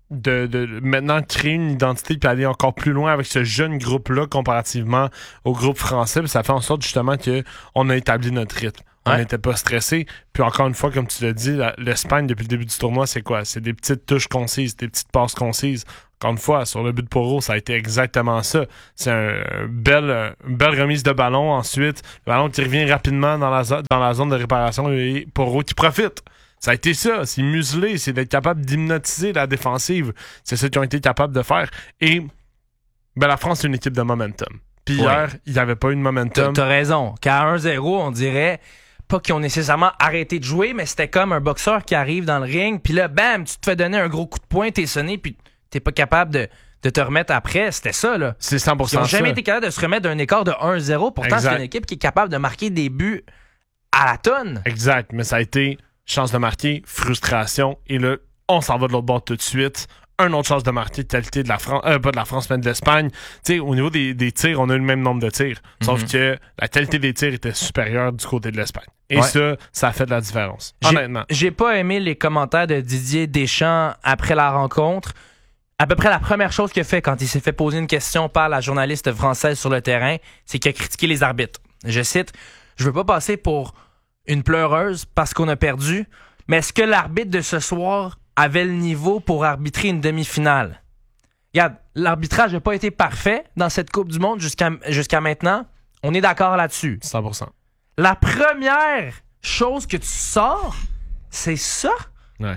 de, de maintenant créer une identité puis aller encore plus loin avec ce jeune groupe-là comparativement au groupe français. Puis ça fait en sorte justement qu'on a établi notre rythme. On n'était pas stressé. Puis encore une fois, comme tu l'as dit, la, l'Espagne, depuis le début du tournoi, c'est quoi? C'est des petites touches concises, des petites passes concises. Encore une fois, sur le but de Porro, ça a été exactement ça. C'est un, un bel, une belle remise de ballon. Ensuite, le ballon qui revient rapidement dans la, zo- dans la zone de réparation et Porro qui profite. Ça a été ça. C'est muselé. C'est d'être capable d'hypnotiser la défensive. C'est ça qu'ils ont été capables de faire. Et ben, la France, c'est une équipe de momentum. Puis ouais. hier, il n'y avait pas eu de momentum. T'as, t'as raison. Qu'à un zéro, on dirait... Pas qu'ils ont nécessairement arrêté de jouer, mais c'était comme un boxeur qui arrive dans le ring, puis là, bam, tu te fais donner un gros coup de poing, t'es sonné, puis t'es pas capable de, de te remettre après. C'était ça, là. C'est cent pour cent Ils ont jamais ça. été capables de se remettre d'un écart de un zéro. Pourtant, exact. C'est une équipe qui est capable de marquer des buts à la tonne. Exact, mais ça a été chance de marquer, frustration, et là, on s'en va de l'autre bord tout de suite. Un autre chance de marquer, qualité de la France, euh, pas de la France, mais de l'Espagne. Tu sais, au niveau des, des tirs, on a eu le même nombre de tirs. Sauf Mm-hmm. que la qualité des tirs était supérieure du côté de l'Espagne. Et ouais. ça, ça a fait de la différence. J'ai, Honnêtement. J'ai pas aimé les commentaires de Didier Deschamps après la rencontre. À peu près la première chose qu'il a fait quand il s'est fait poser une question par la journaliste française sur le terrain, c'est qu'il a critiqué les arbitres. Je cite, « Je veux pas passer pour une pleureuse parce qu'on a perdu, mais est-ce que l'arbitre de ce soir avait le niveau pour arbitrer une demi-finale? » Regarde, l'arbitrage n'a pas été parfait dans cette Coupe du Monde jusqu'à, jusqu'à maintenant. On est d'accord là-dessus. cent pour cent. La première chose que tu sors, c'est ça? Ouais.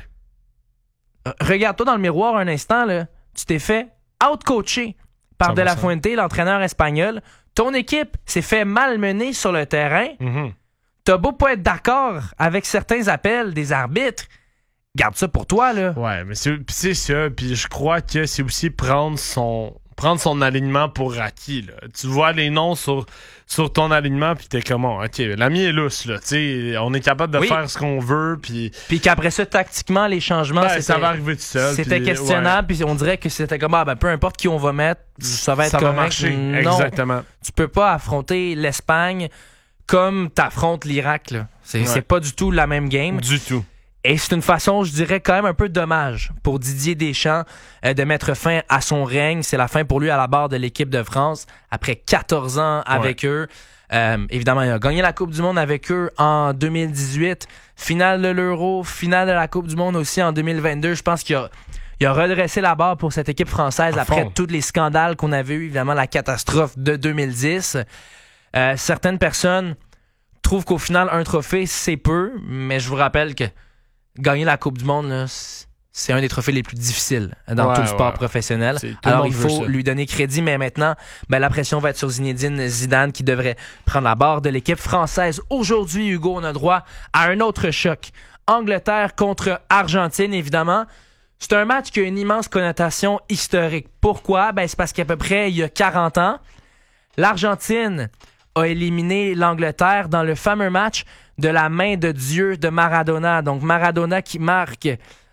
Regarde-toi dans le miroir un instant, là. Tu t'es fait out-coacher par cent pour cent. De La Fuente, l'entraîneur espagnol. Ton équipe s'est fait malmener sur le terrain. Mm-hmm. T'as beau pas être d'accord avec certains appels des arbitres. Garde ça pour toi, là. Ouais, mais c'est, pis c'est ça. Puis je crois que c'est aussi prendre son prendre son alignement pour acquis. Là. Tu vois les noms sur, sur ton alignement, puis t'es comme, oh, OK, l'ami est lousse. Là, t'sais, on est capable de oui. faire ce qu'on veut. Puis Puis qu'après ça, tactiquement, les changements, ben, c'était, ça va arriver tout seul. c'était pis, questionnable. ouais. Puis on dirait que c'était comme, ah, ben, peu importe qui on va mettre, ça va être ça correct. va marcher. Non, Exactement. tu peux pas affronter l'Espagne comme t'affrontes l'Irak. Là. C'est, Ouais. c'est pas du tout la même game. Du tout. Et c'est une façon, je dirais, quand même un peu dommage pour Didier Deschamps euh, de mettre fin à son règne. C'est la fin pour lui à la barre de l'équipe de France après quatorze ans avec ouais. eux. Euh, évidemment, il a gagné la Coupe du Monde avec eux en deux mille dix-huit. Finale de l'Euro, finale de la Coupe du Monde aussi en deux mille vingt-deux. Je pense qu'il a, il a redressé la barre pour cette équipe française à après fond. Tous les scandales qu'on avait eu. Évidemment, la catastrophe de deux mille dix. Euh, certaines personnes trouvent qu'au final, un trophée, c'est peu. Mais je vous rappelle que gagner la Coupe du Monde, là, c'est un des trophées les plus difficiles dans ouais, tout le sport ouais. professionnel. Alors, il faut lui donner crédit, mais maintenant, ben, la pression va être sur Zinedine Zidane qui devrait prendre la barre de l'équipe française. Aujourd'hui, Hugo, on a droit à un autre choc. Angleterre contre Argentine, évidemment. C'est un match qui a une immense connotation historique. Pourquoi? Ben, c'est parce qu'à peu près, il y a quarante ans, l'Argentine a éliminé l'Angleterre dans le fameux match de la main de Dieu de Maradona. Donc Maradona qui marque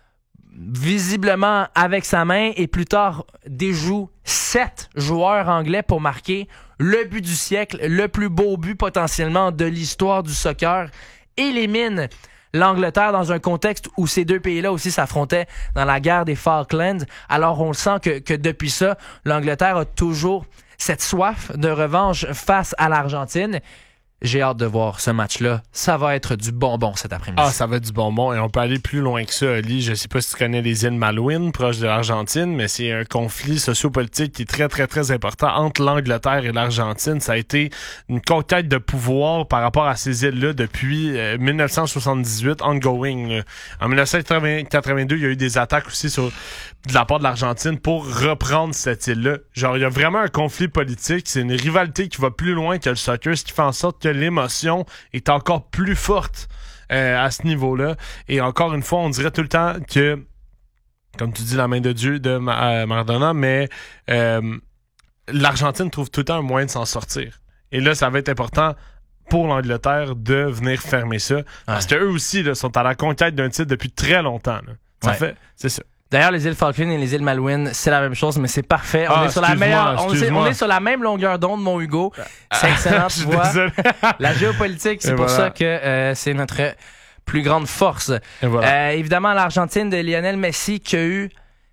visiblement avec sa main et plus tard déjoue sept joueurs anglais pour marquer le but du siècle, le plus beau but potentiellement de l'histoire du soccer. Élimine l'Angleterre dans un contexte où ces deux pays-là aussi s'affrontaient dans la guerre des Falklands. Alors on le sent que, que depuis ça, l'Angleterre a toujours cette soif de revanche face à l'Argentine. J'ai hâte de voir ce match-là. Ça va être du bonbon cet après-midi. Ah, ça va être du bonbon. Et on peut aller plus loin que ça, Ali. Je sais pas si tu connais les îles Malouines, proches de l'Argentine, mais c'est un conflit sociopolitique qui est très, très, très important entre l'Angleterre et l'Argentine. Ça a été une conquête de pouvoir par rapport à ces îles-là depuis euh, dix-neuf cent soixante-dix-huit, ongoing. Là. En dix-neuf cent quatre-vingt-deux, il y a eu des attaques aussi sur de la part de l'Argentine pour reprendre cette île-là. Genre, il y a vraiment un conflit politique. C'est une rivalité qui va plus loin que le soccer, ce qui fait en sorte que l'émotion est encore plus forte euh, à ce niveau-là. Et encore une fois, on dirait tout le temps que, comme tu dis, la main de Dieu de Ma- euh, Maradona, mais euh, l'Argentine trouve tout le temps un moyen de s'en sortir. Et là, ça va être important pour l'Angleterre de venir fermer ça. Ouais. Parce qu'eux aussi là, sont à la conquête d'un titre depuis très longtemps. Là. Ça ouais. fait, c'est ça. D'ailleurs, les îles Falkland et les îles Malouines, c'est la même chose, mais c'est parfait. On, ah, est, sur la meilleure, on, est, on est sur la même longueur d'onde, mon Hugo. C'est excellent, tu vois. La géopolitique, c'est et pour voilà. ça que euh, c'est notre plus grande force. Voilà. Euh, évidemment, l'Argentine de Lionel Messi qui a eu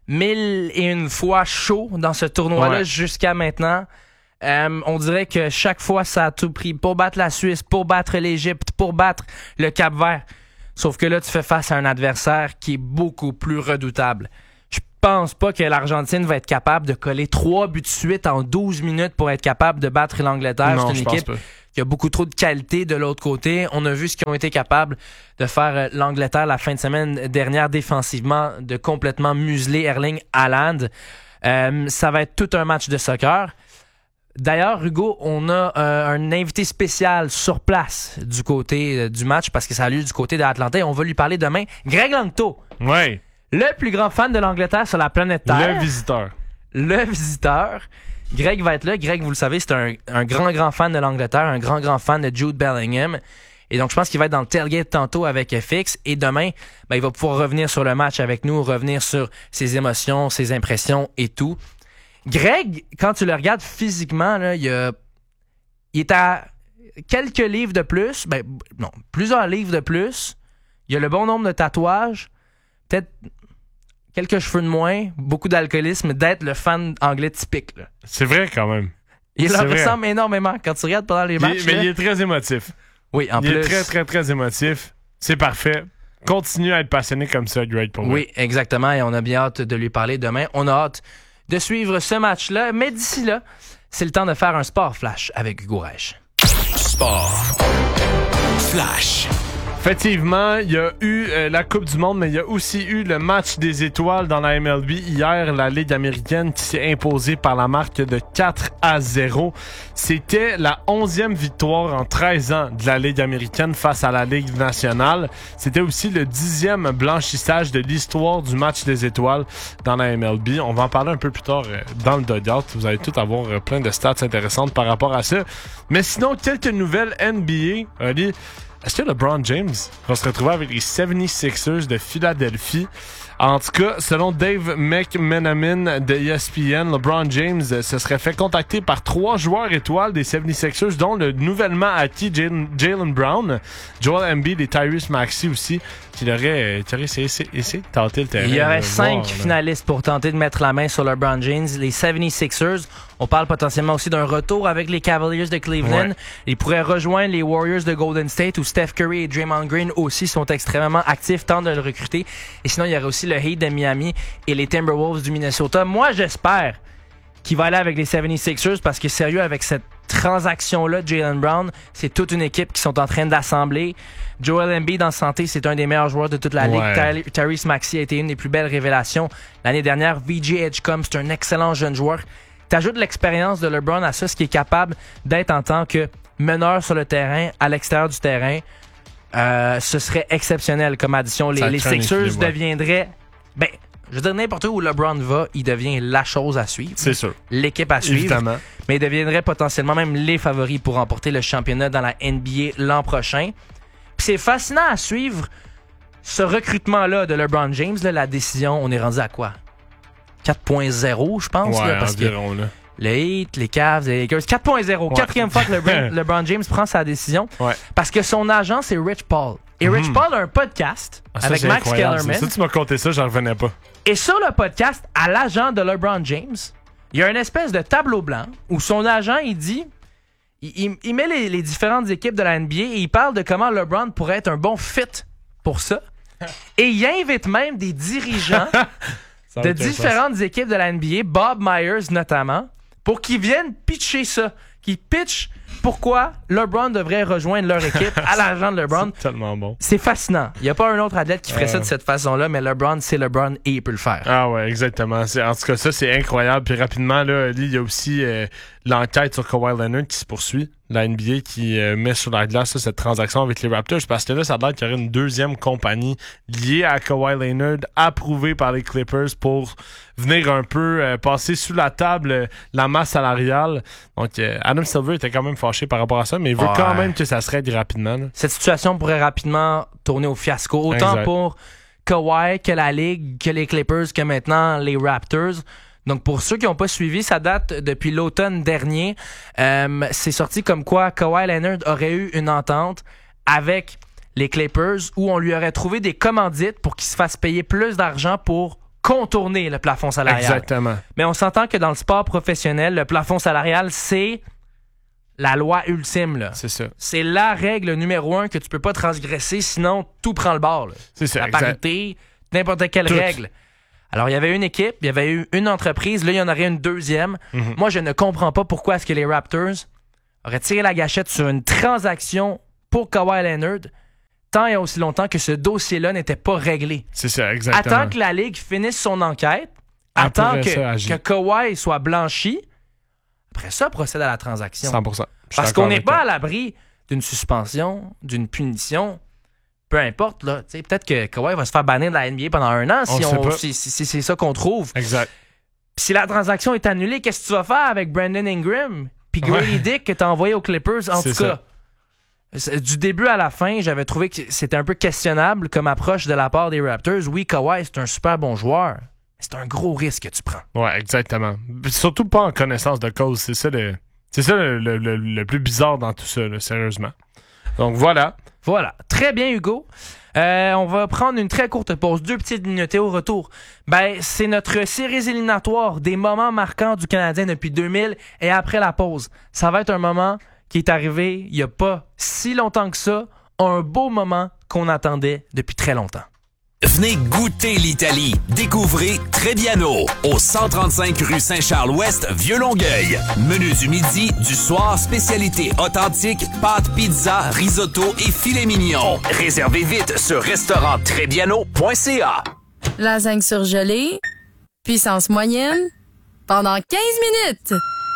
mille et une fois chaud dans ce tournoi-là Ouais. jusqu'à maintenant. Euh, on dirait que chaque fois, ça a tout pris pour battre la Suisse, pour battre l'Égypte, pour battre le Cap-Vert. Sauf que là, tu fais face à un adversaire qui est beaucoup plus redoutable. Je pense pas que l'Argentine va être capable de coller trois buts de suite en douze minutes pour être capable de battre l'Angleterre. Non, C'est une je pense équipe pas. qui a beaucoup trop de qualité de l'autre côté. On a vu ce qu'ils ont été capables de faire euh, l'Angleterre la fin de semaine dernière défensivement, de complètement museler Erling Haaland. Euh, ça va être tout un match de soccer. D'ailleurs, Hugo, on a euh, un invité spécial sur place du côté euh, du match parce que ça a lieu du côté de l'Atlanta et on va lui parler demain. Greg Langto, Ouais. le plus grand fan de l'Angleterre sur la planète Terre. Le visiteur. Le visiteur. Greg va être là. Greg, vous le savez, c'est un, un grand, grand fan de l'Angleterre, un grand, grand fan de Jude Bellingham. Et donc, je pense qu'il va être dans le tailgate tantôt avec F X. Et demain, ben, il va pouvoir revenir sur le match avec nous, revenir sur ses émotions, ses impressions et tout. Greg, quand tu le regardes physiquement, là, il, a, il est à quelques livres de plus. Ben, non, plusieurs livres de plus. Il a le bon nombre de tatouages. Peut-être quelques cheveux de moins, beaucoup d'alcoolisme, d'être le fan anglais typique. Là. C'est vrai quand même. Il C'est leur vrai. ressemble énormément quand tu regardes pendant les Il matchs. est- mais là. il est très émotif. Oui, en il plus. est très, très, très émotif. C'est parfait. Continue à être passionné comme ça, Greg, pour moi. Oui, exactement. Et on a bien hâte de lui parler demain. On a hâte de suivre ce match-là. Mais d'ici là, c'est le temps de faire un sport flash avec Hugo Reich. Sport flash. Effectivement, il y a eu euh, la Coupe du Monde, mais il y a aussi eu le match des étoiles dans la M L B. Hier, la Ligue américaine qui s'est imposée par la marque de quatre à zéro. C'était la onzième victoire en treize ans de la Ligue américaine face à la Ligue nationale. C'était aussi le dixième blanchissage de l'histoire du match des étoiles dans la M L B. On va en parler un peu plus tard euh, dans le dugout. Vous allez tout avoir euh, plein de stats intéressantes par rapport à ça. Mais sinon, quelques nouvelles N B A. Allez, est-ce que LeBron James va se retrouver avec les soixante-sixers de Philadelphie? En tout cas, selon Dave McMenamin de E S P N, LeBron James se serait fait contacter par trois joueurs étoiles des soixante-sixers, dont le nouvellement acquis Jalen Jalen Brown, Joel Embiid et Tyrese Maxey aussi, qui aurait, qui aurait essayé, essayé de tenter le terrain. Il y aurait là, cinq voir, là. finalistes pour tenter de mettre la main sur LeBron James. Les soixante-sixers, on parle potentiellement aussi d'un retour avec les Cavaliers de Cleveland. Ouais. Ils pourraient rejoindre les Warriors de Golden State où Steph Curry et Draymond Green aussi sont extrêmement actifs, tentent de le recruter. Et sinon, il y aurait aussi le Heat de Miami et les Timberwolves du Minnesota. Moi, j'espère qu'il va aller avec les soixante-sixers parce que sérieux, avec cette transaction-là de Jalen Brown, c'est toute une équipe qui sont en train d'assembler. Joel Embiid en santé, c'est un des meilleurs joueurs de toute la ligue. Ouais. Ty- Tyrese Maxey a été une des plus belles révélations l'année dernière. V J Edgecombe, c'est un excellent jeune joueur. T'ajoutes l'expérience de LeBron à ça, ce qui est capable d'être en tant que meneur sur le terrain, à l'extérieur du terrain. Euh, ce serait exceptionnel comme addition. Les, Ça les crée un Sixers équilibre, ouais. deviendraient... Ben, je veux dire, n'importe où LeBron va, il devient la chose à suivre. C'est sûr. L'équipe à suivre. Évidemment. Mais il deviendrait potentiellement même les favoris pour remporter le championnat dans la N B A l'an prochain. Puis c'est fascinant à suivre ce recrutement-là de LeBron James. Là, la décision, on est rendu à quoi? quatre point zéro, je pense. Ouais, là, parce environ, que là. le Heat, les Cavs, les Lakers. quatre point zéro. Ouais. Quatrième fois que LeBron, LeBron James prend sa décision. Ouais. Parce que son agent, c'est Rich Paul. Et Rich Mhm. Paul a un podcast Ah, ça, avec c'est Max incroyable, Kellerman. Ça, Ça, tu m'as conté ça, j'en revenais pas. Et sur le podcast, à l'agent de LeBron James, il y a une espèce de tableau blanc où son agent, il dit... Il, il- il met les, les différentes équipes de la N B A et il parle de comment LeBron pourrait être un bon fit pour ça. Et il invite même des dirigeants Ça a de aucun sens. différentes équipes de la N B A, Bob Myers notamment, pour qu'ils viennent pitcher ça. Qu'ils pitchent pourquoi LeBron devrait rejoindre leur équipe à l'agent de LeBron. C'est tellement bon. C'est fascinant. Il n'y a pas un autre athlète qui ferait Euh. ça de cette façon-là, mais LeBron, c'est LeBron et il peut le faire. Ah ouais, exactement. C'est, en tout cas, ça, c'est incroyable. Puis rapidement, là, il y a aussi euh, l'enquête sur Kawhi Leonard qui se poursuit. La N B A qui euh, met sur la glace ça, cette transaction avec les Raptors. Parce que là, ça a l'air qu'il y aurait une deuxième compagnie liée à Kawhi Leonard, approuvée par les Clippers pour venir un peu euh, passer sous la table euh, la masse salariale. Donc, euh, Adam Silver était quand même fâché par rapport à ça, mais il veut Ouais. quand même que ça se règle rapidement. là. Cette situation pourrait rapidement tourner au fiasco, autant Exact. pour Kawhi que la Ligue, que les Clippers, que maintenant les Raptors. Donc, pour ceux qui n'ont pas suivi, ça date depuis l'automne dernier. Euh, c'est sorti comme quoi Kawhi Leonard aurait eu une entente avec les Clippers où on lui aurait trouvé des commandites pour qu'il se fasse payer plus d'argent pour contourner le plafond salarial. Exactement. Mais on s'entend que dans le sport professionnel, le plafond salarial, c'est la loi ultime. Là. C'est ça. C'est la règle numéro un que tu peux pas transgresser, sinon tout prend le bord. Là. C'est ça. La exact. parité, n'importe quelle Tout. règle. Alors, il y avait une équipe, il y avait eu une entreprise, là, il y en aurait une deuxième. Mm-hmm. Moi, je ne comprends pas pourquoi est-ce que les Raptors auraient tiré la gâchette sur une transaction pour Kawhi Leonard tant et aussi longtemps que ce dossier-là n'était pas réglé. C'est ça, exactement. Attends que la Ligue finisse son enquête, attends Après que, ça, agis. que Kawhi soit blanchi, après ça, procède à la transaction. cent pour cent. Je suis Parce d'accord qu'on n'est avec pas toi. à l'abri d'une suspension, d'une punition, peu importe. Là, peut-être que Kawhi va se faire bannir de la N B A pendant un an si, On on, sait pas. si, si- si c'est ça qu'on trouve. Exact. Puis si la transaction est annulée, qu'est-ce que tu vas faire avec Brandon Ingram puis Grady Ouais. Dick que tu as envoyé aux Clippers? En C'est tout cas, c'est- du début à la fin, j'avais trouvé que c'était un peu questionnable comme approche de la part des Raptors. Oui, Kawhi, c'est un super bon joueur. mais C'est un gros risque que tu prends. Ouais, exactement. Surtout pas en connaissance de cause. C'est ça le, c'est ça le, le- le- le plus bizarre dans tout ça, là, sérieusement. Donc voilà. Voilà. Très bien, Hugo. Euh, on va prendre une très courte pause. Deux petites minutes et au retour, ben, c'est notre série éliminatoire des moments marquants du Canadien depuis deux mille et après la pause. Ça va être un moment qui est arrivé il n'y a pas si longtemps que ça. Un beau moment qu'on attendait depuis très longtemps. Venez goûter l'Italie. Découvrez Trebbiano au cent trente-cinq rue Saint-Charles-Ouest, Vieux-Longueuil. Menu du midi, du soir, spécialité authentique, pâtes, pizza, risotto et filet mignon. Réservez vite sur restaurant trebbiano point c a. Lasagne surgelée, puissance moyenne, pendant quinze minutes.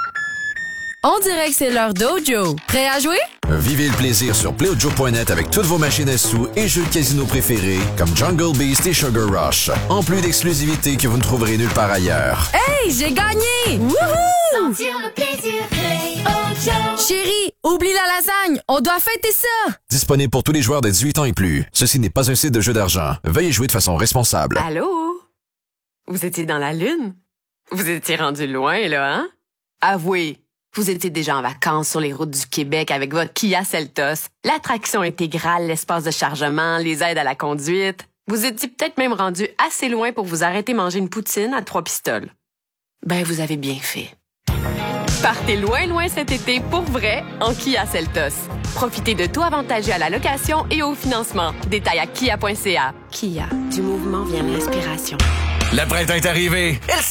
On dirait que c'est l'heure d'Ojo. Prêt à jouer? Vivez le plaisir sur play ojo point net avec toutes vos machines à sous et jeux de casino préférés comme Jungle Beast et Sugar Rush. En plus d'exclusivités que vous ne trouverez nulle part ailleurs. Hey, j'ai gagné! Wouhou! Sentir le plaisir, Play Ojo. Chérie, oublie la lasagne, on doit fêter ça! Disponible pour tous les joueurs de dix-huit ans et plus. Ceci n'est pas un site de jeu d'argent. Veuillez jouer de façon responsable. Allô? Vous étiez dans la Lune? Vous étiez rendu loin, là, hein? Avouez, vous étiez déjà en vacances sur les routes du Québec avec votre Kia Seltos, l'attraction intégrale, l'espace de chargement, les aides à la conduite. Vous étiez peut-être même rendu assez loin pour vous arrêter manger une poutine à trois pistoles. Ben, vous avez bien fait. Partez loin, loin cet été pour vrai en Kia Seltos. Profitez de tout avantageux à la location et au financement. Détails à kia point c a. Kia, du mouvement vient l'inspiration. Le printemps est arrivé. Il